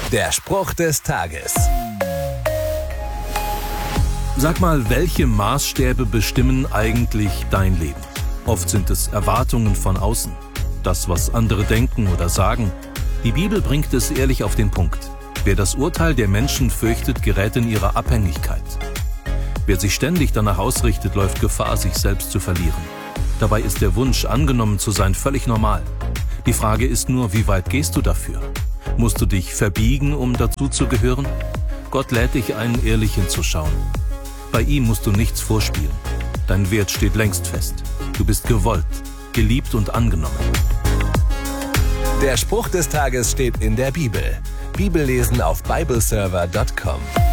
Der Spruch des Tages. Sag mal, welche Maßstäbe bestimmen eigentlich dein Leben? Oft sind es Erwartungen von außen, das, was andere denken oder sagen. Die Bibel bringt es ehrlich auf den Punkt. Wer das Urteil der Menschen fürchtet, gerät in ihre Abhängigkeit. Wer sich ständig danach ausrichtet, läuft Gefahr, sich selbst zu verlieren. Dabei ist der Wunsch, angenommen zu sein, völlig normal. Die Frage ist nur, wie weit gehst du dafür? Musst du dich verbiegen, um dazuzugehören? Gott lädt dich ein, ehrlich hinzuschauen. Bei ihm musst du nichts vorspielen. Dein Wert steht längst fest. Du bist gewollt, geliebt und angenommen. Der Spruch des Tages steht in der Bibel. Bibellesen auf bibleserver.com.